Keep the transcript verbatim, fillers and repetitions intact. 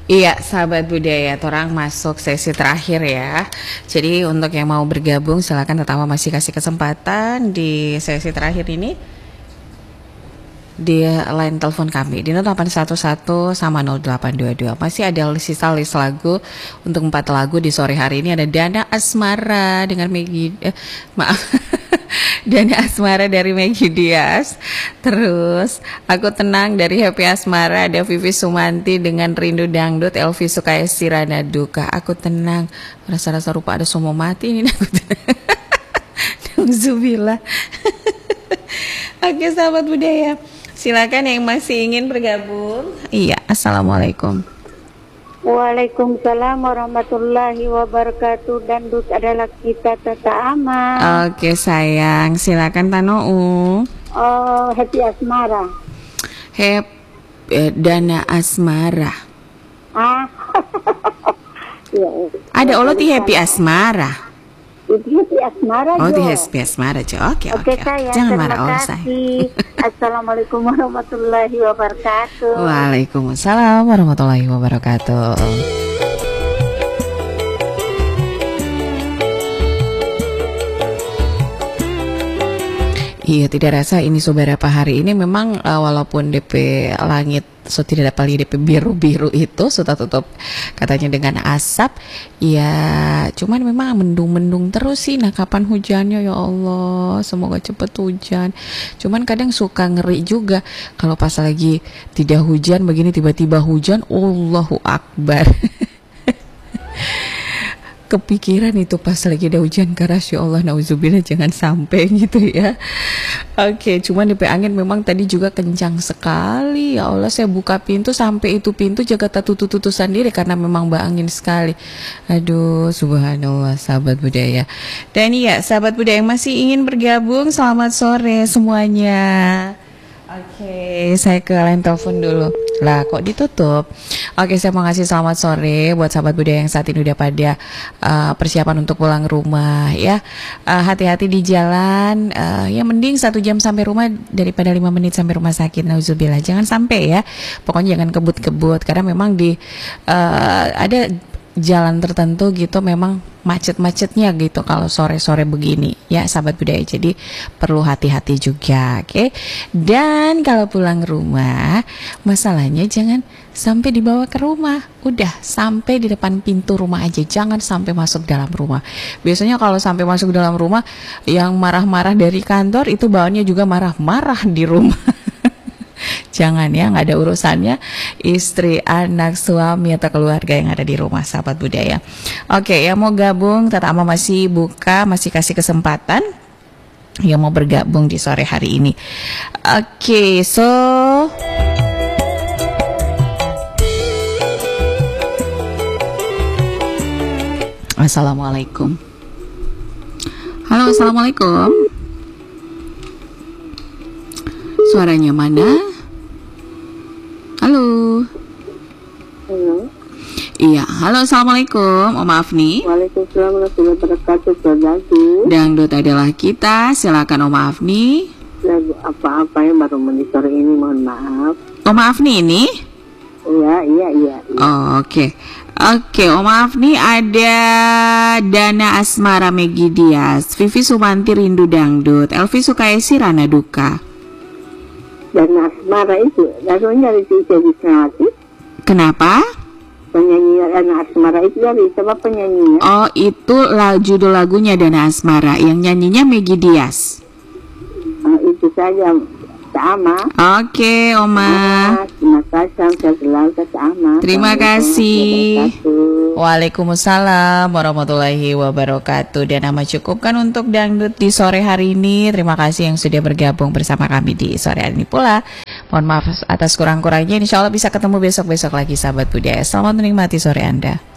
Iya, sahabat budaya, orang masuk sesi terakhir ya. Jadi untuk yang mau bergabung silakan, pertama masih kasih kesempatan di sesi terakhir ini di line telepon kami di nol delapan satu satu sama nol delapan dua dua. Masih ada sisa list lagu untuk empat lagu di sore hari ini. Ada Dana Asmara dengan Maggie eh, maaf Dana Asmara dari Maggie Diaz. Terus Aku Tenang dari Happy Asmara. Ada Vivi Sumanti dengan Rindu Dangdut. Elvi Sukaisi Rana Duka. Aku Tenang. Rasa-rasa rupa ada somo mati ini. Aku tenang. Nauzubillah. Oke sahabat budaya, silakan yang masih ingin bergabung. Iya, assalamualaikum. Waalaikumsalam warahmatullahi wabarakatuh. Dangdut adalah kita Tata Ama. Oke sayang, silakan Tanou. Oh, Happy Asmara. Hep eh, Dana Asmara. Ah. Ya, Ada Allah di Happy Asmara. Itu Happy Asmara. Oh, Jo. di Happy Asmara Jo. Oke, oke. Oke sayang, Jangan terima marah Allah kasih. sayang. Assalamualaikum warahmatullahi wabarakatuh. Waalaikumsalam warahmatullahi wabarakatuh. Iya, tidak rasa ini beberapa hari ini memang uh, walaupun D P langit so tidak dapat D P biru-biru itu sudah tutup katanya dengan asap. Ya, cuman memang mendung-mendung terus sih. Nah, kapan hujannya ya Allah? Semoga cepet hujan. Cuman kadang suka ngeri juga kalau pas lagi tidak hujan begini tiba-tiba hujan. Allahu Akbar. Kepikiran itu pas lagi ada hujan keras, ya Allah, nauzubillah, jangan sampai gitu ya. Oke, cuman D P angin memang tadi juga kencang sekali. Ya Allah, saya buka pintu sampai itu pintu jaga tutup-tutup sendiri karena memang mbak angin sekali. Aduh, subhanallah sahabat budaya. Dan iya, sahabat budaya yang masih ingin bergabung, selamat sore semuanya. Oke, saya ke line telepon dulu. Lah, kok ditutup? Oke, saya mau ngasih selamat sore buat sahabat budaya yang saat ini udah pada uh, persiapan untuk pulang rumah ya. Uh, hati-hati di jalan. Uh, ya mending satu jam sampai rumah daripada lima menit sampai rumah sakit. Nauzubillah, jangan sampai ya. Pokoknya jangan kebut-kebut karena memang di uh, ada jalan tertentu gitu memang macet-macetnya gitu kalau sore-sore begini ya sahabat budaya, jadi perlu hati-hati juga. Oke, okay? Dan kalau pulang rumah masalahnya jangan sampai dibawa ke rumah, udah sampai di depan pintu rumah aja, jangan sampai masuk dalam rumah. Biasanya kalau sampai masuk dalam rumah yang marah-marah dari kantor itu bawaannya juga marah-marah di rumah. Jangan ya, nggak ada urusannya istri, anak, suami atau keluarga yang ada di rumah sahabat budaya. Oke, yang mau gabung Tata Ama masih buka, masih kasih kesempatan yang mau bergabung di sore hari ini. Oke, so Assalamualaikum. Halo, assalamualaikum. Suaranya mana? Halo. Halo. Iya, halo, assalamualaikum. Oh maaf nih. Waalaikumsalam warahmatullahi wabarakatuh. Dangdut. Dangdut adalah kita. Silakan Om maaf nih. Lagu apa-apa yang baru meni sore ini, mohon maaf. Oh maaf nih ini. Iya, iya, iya. iya. Oh, oke. Okay. Oke, okay, oh maaf nih ada Dana Asmara Maggie Diaz, Vivi Sumanti Rindu Dangdut, Elvi Sukaisi Rana Duka. Dan Asmara itu lagunya dari Cici Wisnawati. Kenapa? Penyanyi Dan Asmara itu dari siapa penyanyinya? Oh, itu la, judul lagunya Dana Asmara, yang nyanyinya Maggie Diaz. Oh, itu saja. Sama. Oke, Oma. Terima kasih. Sama. Terima kasih. Waalaikumsalam warahmatullahi wabarakatuh. Dan nama cukupkan untuk Dangdut di sore hari ini. Terima kasih yang sudah bergabung bersama kami di sore hari ini pula. Mohon maaf atas kurang-kurangnya. Insya Allah bisa ketemu besok-besok lagi sahabat budaya. Selamat menikmati sore Anda.